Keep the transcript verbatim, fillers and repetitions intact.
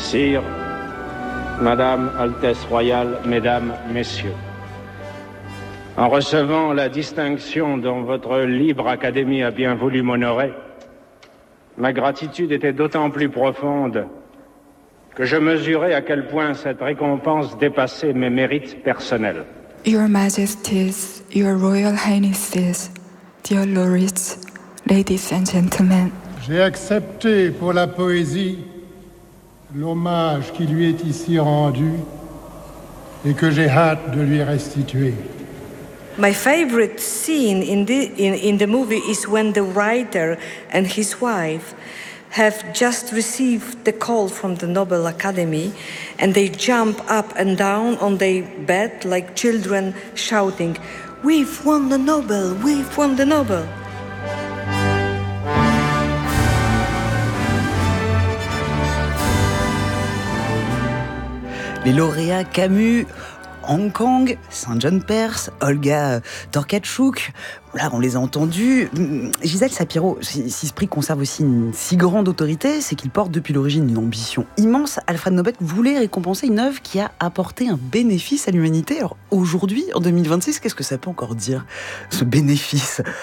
Sire, Madame Altesse Royale, Mesdames, Messieurs, en recevant la distinction dont votre libre académie a bien voulu m'honorer, ma gratitude était d'autant plus profonde que je mesurais à quel point cette récompense dépassait mes mérites personnels. Your Majesties, Your Royal Highnesses, dear lords, ladies and gentlemen. J'ai accepté pour la poésie l'hommage qui lui est ici rendu et que j'ai hâte de lui restituer. My favorite scene in the, in, in the movie is when the writer and his wife have just received the call from the Nobel Academy and they jump up and down on their bed like children shouting, "We've won the Nobel! We've won the Nobel!" Les lauréats Camus, Hong Kong, Saint John Perse, Olga Tokarczuk, là on les a entendus. Gisèle Sapiro, si, si ce prix conserve aussi une si grande autorité, c'est qu'il porte depuis l'origine une ambition immense. Alfred Nobel voulait récompenser une œuvre qui a apporté un bénéfice à l'humanité. Alors aujourd'hui, en deux mille vingt-six, qu'est-ce que ça peut encore dire, ce bénéfice ?